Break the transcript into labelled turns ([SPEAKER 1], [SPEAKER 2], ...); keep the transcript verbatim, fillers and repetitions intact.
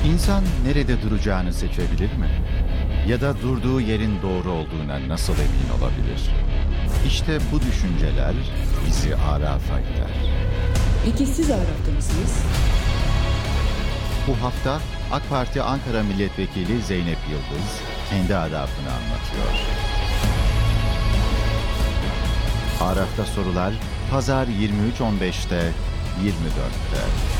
[SPEAKER 1] İnsan nerede duracağını seçebilir mi? Ya da durduğu yerin doğru olduğuna nasıl emin olabilir? İşte bu düşünceler bizi Araf'a iter.
[SPEAKER 2] Peki siz Araf'ta mısınız?
[SPEAKER 1] Bu hafta AK Parti Ankara Milletvekili Zeynep Yıldız kendi Araf'ını anlatıyor. Araf'ta sorular Pazar yirmi üç on beşte yirmi dörtte.